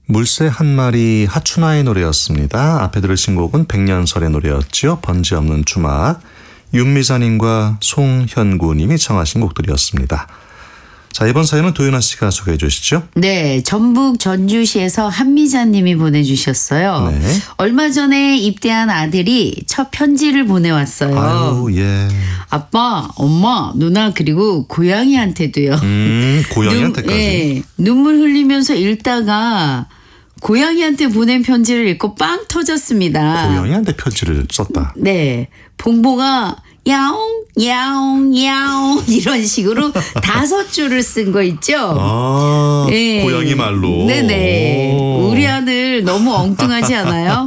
물새 한 마리 하춘아의 노래였습니다. 앞에 들으신 곡은 백년설의 노래였죠. 번지 없는 주막. 윤미자님과 송현구님이 청하신 곡들이었습니다. 자, 이번 사연은 도윤아 씨가 소개해 주시죠. 네, 전북 전주시에서 한미자님이 보내주셨어요. 네. 얼마 전에 입대한 아들이 첫 편지를 보내왔어요. 아유, 예. 아빠, 엄마, 누나 그리고 고양이한테도요. 고양이한테까지. 예, 눈물 흘리면서 읽다가 고양이한테 보낸 편지를 읽고 빵 터졌습니다. 고양이한테 편지를 썼다. 네, 봉보가 야옹 야옹 야옹 이런 식으로 5줄을 쓴 거 있죠. 아, 네. 고양이 말로. 네네. 오. 우리 아들 너무 엉뚱하지 않아요?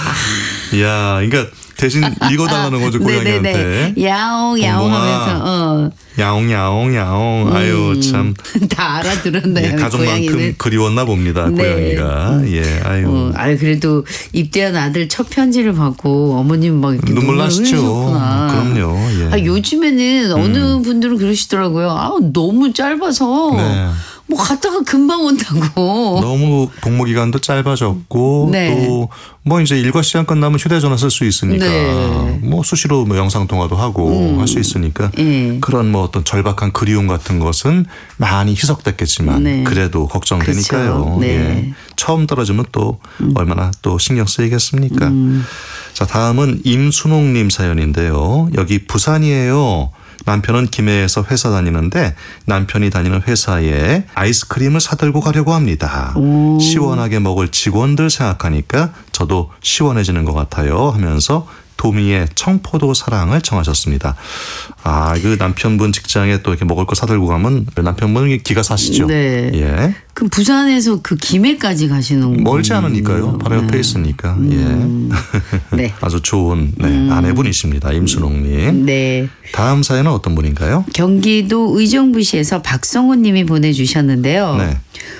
이야, 그러니까 대신 읽어달라는 거죠, 고양이한테. 네네네. 야옹 야옹 봉봉아. 하면서 야옹 야옹 야옹. 아유 참. 다 알아들었네요. 예, 가족만큼 고양이는. 그리웠나 봅니다. 네. 고양이가. 예, 아유. 아유 그래도 입대한 아들 첫 편지를 받고 어머님 막 이렇게 눈물 눈물 나시죠. 흘리셨구나. 그럼요. 예. 요즘에는 어느 분들은 그러시더라고요. 너무 짧아서 네. 뭐 갔다가 금방 온다고. 너무 복무 기간도 짧아졌고 네. 또 뭐 이제 일과 시간 끝나면 휴대전화 쓸 수 있으니까 네. 뭐 수시로 뭐 영상 통화도 하고 할 수 있으니까 예. 그런 뭐 어떤 절박한 그리움 같은 것은 많이 희석됐겠지만 네. 그래도 걱정되니까요. 그렇죠. 네. 예. 처음 떨어지면 또 얼마나 또 신경 쓰이겠습니까? 자, 다음은 임순옥님 사연인데요. 여기 부산이에요. 남편은 김해에서 회사 다니는데 남편이 다니는 회사에 아이스크림을 사들고 가려고 합니다. 시원하게 먹을 직원들 생각하니까 저도 시원해지는 것 같아요 하면서 도미의 청포도 사랑을 청하셨습니다. 아, 그 남편분 직장에 또 이렇게 먹을 거 사들고 가면 남편분은 기가 사시죠. 네. 예. 그럼 부산에서 그 김해까지 가시는 멀지 거예요? 않으니까요. 바로 옆에 있으니까. 예. 네. 아주 좋은 아내분이십니다. 임순옥님. 네. 다음 사연은 어떤 분인가요? 경기도 의정부시에서 박성훈 님이 보내주셨는데요. 네.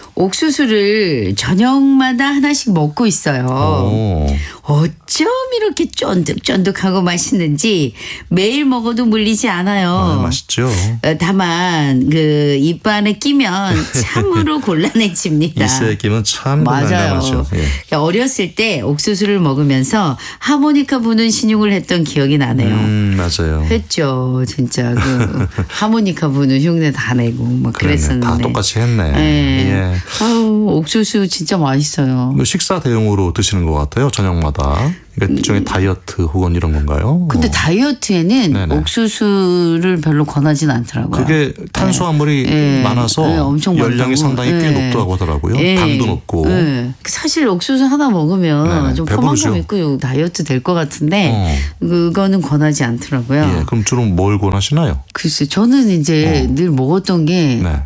옥수수를 저녁마다 하나씩 먹고 있어요. 오. 어쩜 이렇게 쫀득쫀득하고 맛있는지 매일 먹어도 물리지 않아요. 아, 맛있죠. 다만 그 입안에 끼면 참으로 곤란해집니다. 이스에 끼면 참 맞아요. 난감하죠. 예. 어렸을 때 옥수수를 먹으면서 하모니카 부는 신용을 했던 기억이 나네요. 맞아요. 했죠. 진짜 그 하모니카 부는 흉내 다 내고 막 그러네. 그랬었는데. 다 똑같이 했네. 네. 예. 아우, 옥수수 진짜 맛있어요. 뭐 식사 대용으로 드시는 것 같아요. 저녁마다. 그러니까 일종의 다이어트 혹은 이런 건가요? 근데 다이어트에는 네네. 옥수수를 별로 권하진 않더라고요. 그게 탄수화물이 네. 많아서 네, 엄청 열량이 많다고. 상당히 꽤 네. 높다고 하더라고요. 네. 당도 높고. 네. 사실 옥수수 하나 먹으면 네네. 좀 배부르죠. 포만감 있고 다이어트 될 것 같은데 그거는 권하지 않더라고요. 예. 그럼 주로 뭘 권하시나요? 글쎄 저는 이제 늘 먹었던 게 네.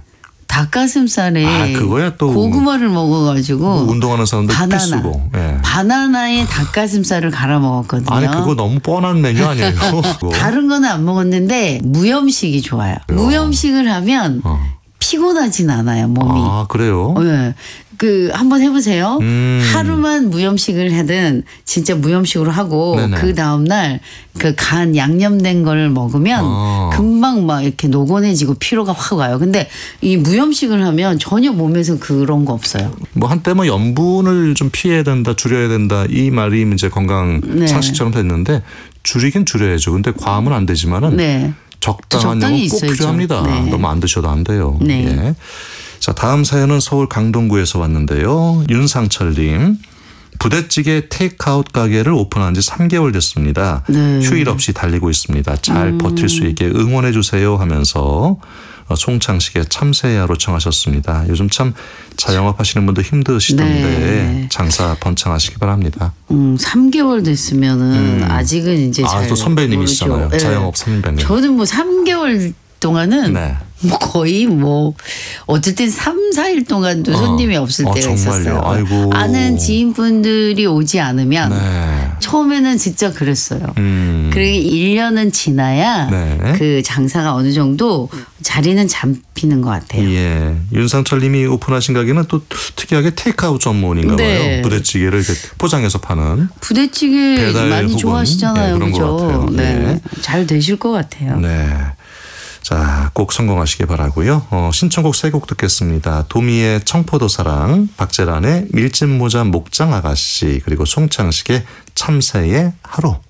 닭가슴살에 그거야 또 고구마를 먹어가지고 운동하는 사람들 바나나. 필수고. 예. 바나나에 닭가슴살을 갈아 먹었거든요. 아니 그거 너무 뻔한 메뉴 아니에요? 그거. 다른 거는 안 먹었는데 무염식이 좋아요. 무염식을 하면 피곤하진 않아요, 몸이. 아, 그래요? 네. 그 한번 해보세요. 하루만 무염식을 하든 진짜 무염식으로 하고 네네. 그 다음 날 그 간 양념된 걸 먹으면 금방 막 이렇게 노곤해지고 피로가 확 와요. 근데 이 무염식을 하면 전혀 몸에서 그런 거 없어요. 뭐 한때 뭐 염분을 좀 피해야 된다, 줄여야 된다 이 말이 이제 건강 네. 상식처럼 됐는데 줄이긴 줄여야죠. 근데 과하면 안 되지만은 네. 적당한 적당히 양은 꼭 있어야죠. 필요합니다. 네. 너무 안 드셔도 안 돼요. 네. 예. 자, 다음 사연은 서울 강동구에서 왔는데요. 윤상철님. 부대찌개 테이크아웃 가게를 오픈한 지 3개월 됐습니다. 네. 휴일 없이 달리고 있습니다. 잘 버틸 수 있게 응원해 주세요 하면서 송창식의 참새야로 청하셨습니다. 요즘 참 자영업 하시는 분들 힘드시던데 네. 장사 번창하시기 바랍니다. 3개월 됐으면은 아직은 이제 잘 또 선배님이시잖아요. 모르죠. 네. 자영업 선배님. 저는 뭐 3개월 동안은 네. 뭐 거의 뭐 어쩔 땐 3, 4일 동안도 손님이 없을 때가 정말요? 있었어요. 아이고. 아는 지인분들이 오지 않으면 네. 처음에는 진짜 그랬어요. 음. 그리고 1년은 지나야 네. 그 장사가 어느 정도 자리는 잡히는 것 같아요. 예. 윤상철 님이 오픈하신 가게는 또 특이하게 테이크아웃 전문인가 봐요. 네. 부대찌개를 이렇게 포장해서 파는. 부대찌개 배달 많이 혹은, 좋아하시잖아요. 예, 그런 것 그죠? 같아요. 네. 예. 잘 되실 것 같아요. 네. 자, 꼭 성공하시기 바라고요. 신청곡 3곡 듣겠습니다. 도미의 청포도사랑, 박재란의 밀짚모자 목장 아가씨, 그리고 송창식의 참새의 하루.